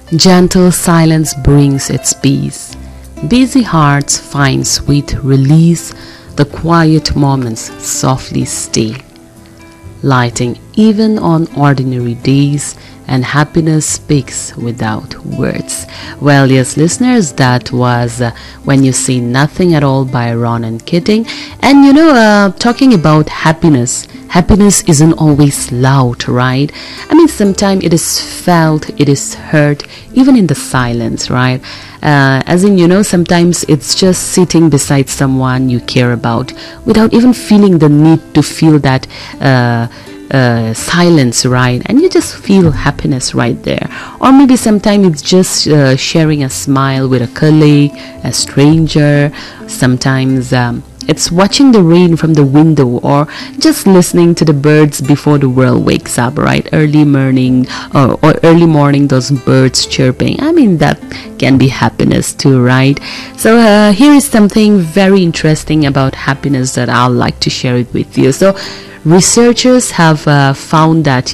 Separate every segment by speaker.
Speaker 1: Gentle silence brings its peace. Busy hearts find sweet release. The quiet moments softly stay, lighting even on ordinary days, and happiness speaks without words. Well, yes, listeners, that was When You Say Nothing at All by Ronan Keating. And talking about happiness, happiness isn't always loud, right? I mean, sometimes it is felt, it is heard, even in the silence, right? As in, sometimes it's just sitting beside someone you care about without even feeling the need to feel that silence, right? And you just feel happiness right there. Or maybe sometimes it's just sharing a smile with a colleague, a stranger. Sometimes it's watching the rain from the window, or just listening to the birds before the world wakes up, right? Early morning, or early morning, those birds chirping. I mean, that can be happiness too, right? So here is something very interesting about happiness that I'd like to share it with you. So researchers have found that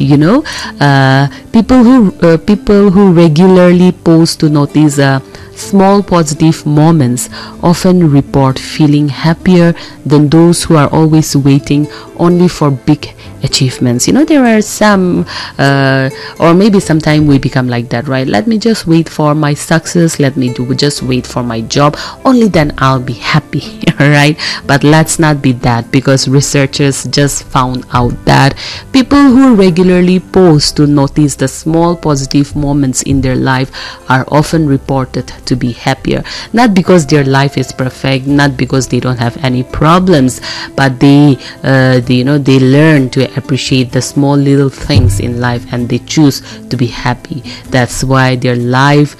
Speaker 1: people who regularly pause to notice small positive moments often report feeling happier than those who are always waiting only for big achievements. There are some or maybe sometime we become like that, right? Let me just wait for my success, let me just wait for my job, only then I'll be happy. Right? But let's not be that, because researchers just found out that people who regularly pause to notice the small positive moments in their life are often reported to be happier, not because their life is perfect, not because they don't have any problems, but they learn to appreciate the small little things in life, and they choose to be happy. That's why their life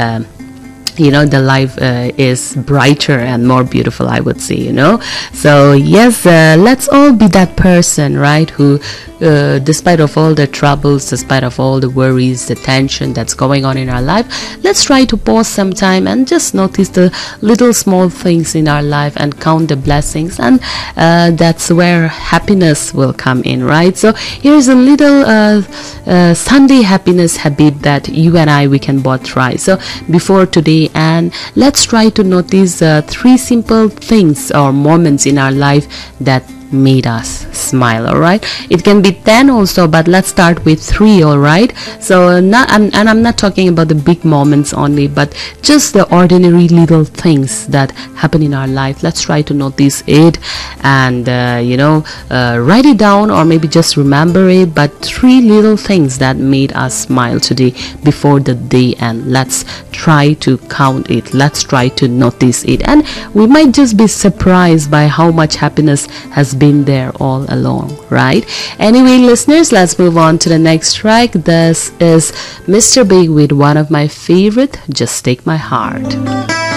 Speaker 1: the life is brighter and more beautiful, I would say. So yes, let's all be that person, right, who despite of all the troubles, despite of all the worries, the tension that's going on in our life, let's try to pause some time and just notice the little small things in our life and count the blessings, and that's where happiness will come in, right? So here's a little Sunday happiness habit that you and I, we can both try. So before today, and let's try to notice 3 simple things or moments in our life that made us smile. All right, it can be 10 also, but let's start with 3. All right, so I'm not talking about the big moments only, but just the ordinary little things that happen in our life. Let's try to notice it and write it down, or maybe just remember it, but 3 little things that made us smile today before the day end. Let's try to count it, let's try to notice it, and we might just be surprised by how much happiness has been there all along, right? Anyway, listeners, let's move on to the next track. This is Mr. Big with one of my favorite, Just Take My Heart.